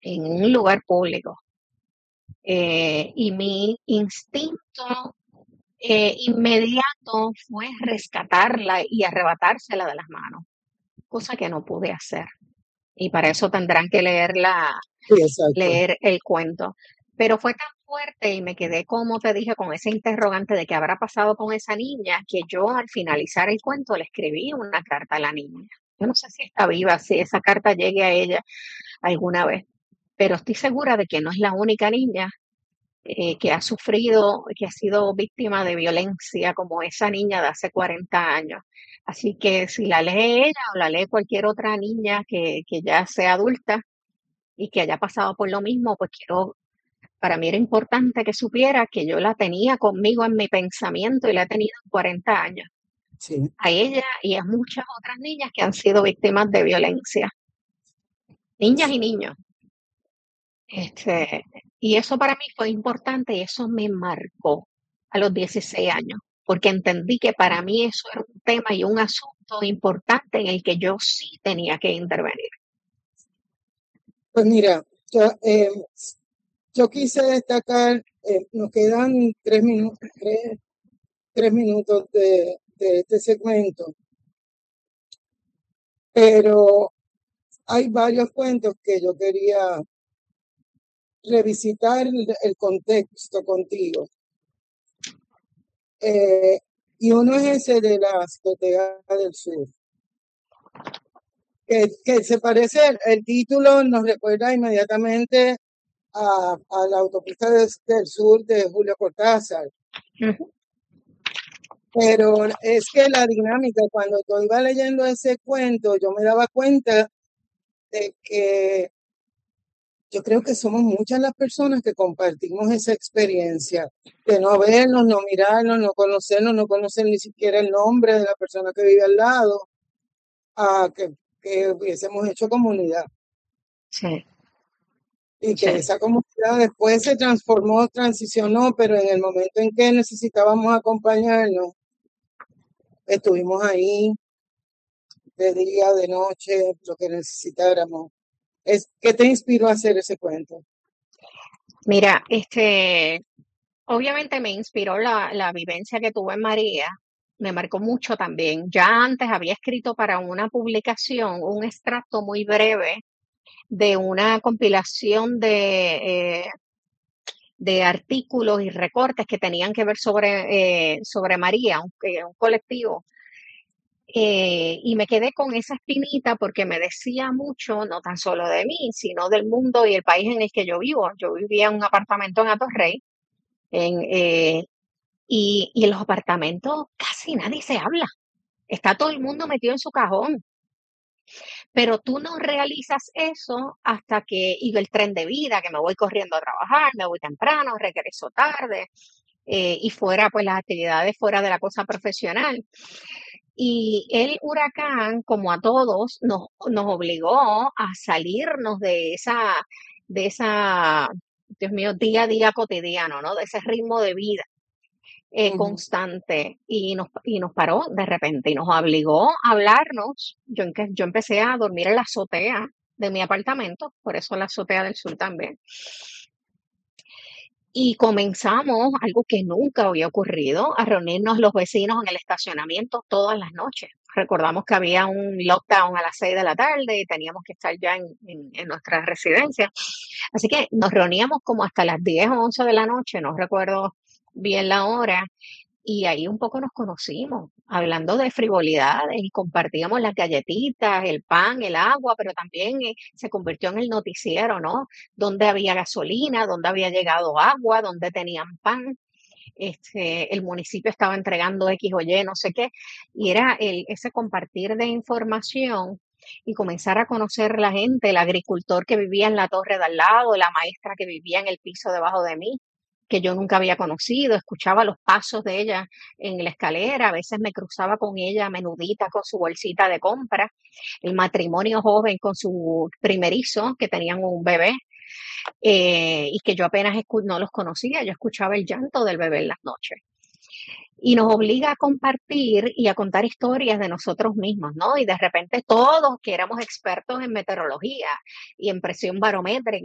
en un lugar público. Y mi instinto inmediato fue rescatarla y arrebatársela de las manos, cosa que no pude hacer. Y para eso tendrán que Sí, exacto. leer el cuento. Pero fue tan fuerte y me quedé, como te dije, con ese interrogante de qué habrá pasado con esa niña, que yo al finalizar el cuento le escribí una carta a la niña. Yo no sé si está viva, si esa carta llegue a ella alguna vez, pero estoy segura de que no es la única niña que ha sufrido, que ha sido víctima de violencia como esa niña de hace 40 años. Así que si la lee ella o la lee cualquier otra niña que ya sea adulta y que haya pasado por lo mismo, pues para mí era importante que supiera que yo la tenía conmigo en mi pensamiento y la he tenido en 40 años. Sí. A ella y a muchas otras niñas que han sido víctimas de violencia, niñas y niños. Este, y eso para mí fue importante y eso me marcó a los 16 años, porque entendí que para mí eso era un tema y un asunto importante en el que yo sí tenía que intervenir. Pues mira, yo, yo quise destacar, nos quedan 3 minutos, 3 minutos de este segmento, pero hay varios cuentos que yo quería revisitar el contexto contigo. Y uno es ese de la azotea del sur, que se parece, el título nos recuerda inmediatamente a la autopista del sur de Julio Cortázar. Ujú. Pero es que la dinámica, cuando yo iba leyendo ese cuento, yo me daba cuenta de que yo creo que somos muchas las personas que compartimos esa experiencia de no vernos, no mirarnos, no conocernos, no conocer ni siquiera el nombre de la persona que vive al lado, a que hubiésemos hecho comunidad Sí, y que sí. esa comunidad después se transformó, transicionó, pero en el momento en que necesitábamos acompañarnos, estuvimos ahí de día, de noche, lo que necesitáramos. ¿Qué te inspiró a hacer ese cuento? Mira, obviamente me inspiró la vivencia que tuve en María, me marcó mucho también. Ya antes había escrito para una publicación un extracto muy breve de una compilación de artículos y recortes que tenían que ver sobre María, un colectivo. Y me quedé con esa espinita porque me decía mucho, no tan solo de mí, sino del mundo y el país en el que yo vivo. Yo vivía en un apartamento en Atorrey, en, eh, y en los apartamentos casi nadie se habla. Está todo el mundo metido en su cajón. Pero tú no realizas eso hasta y el tren de vida, que me voy corriendo a trabajar, me voy temprano, regreso tarde, y fuera, pues las actividades fuera de la cosa profesional. Y el huracán, como a todos, nos obligó a salirnos de esa, Dios mío, día a día cotidiano, ¿no? De ese ritmo de vida Ujú. constante y nos paró de repente y nos obligó a hablarnos. Yo empecé a dormir en la azotea de mi apartamento, por eso la azotea del sur también. Y comenzamos algo que nunca había ocurrido, a reunirnos los vecinos en el estacionamiento todas las noches. Recordamos que había un lockdown a las 6 de la tarde y teníamos que estar ya en nuestra residencia. Así que nos reuníamos como hasta las 10 o 11 de la noche, no recuerdo bien la hora, y ahí un poco nos conocimos, hablando de frivolidades y compartíamos las galletitas, el pan, el agua, pero también se convirtió en el noticiero, ¿no? Dónde había gasolina, dónde había llegado agua, dónde tenían pan. El municipio estaba entregando X o Y, no sé qué, y era ese compartir de información y comenzar a conocer la gente, el agricultor que vivía en la torre de al lado, la maestra que vivía en el piso debajo de mí, que yo nunca había conocido, escuchaba los pasos de ella en la escalera, a veces me cruzaba con ella menudita con su bolsita de compra, el matrimonio joven con su primerizo, que tenían un bebé, y que yo apenas no los conocía, yo escuchaba el llanto del bebé en las noches. Y nos obliga a compartir y a contar historias de nosotros mismos, ¿no? Y de repente todos que éramos expertos en meteorología y en presión barométrica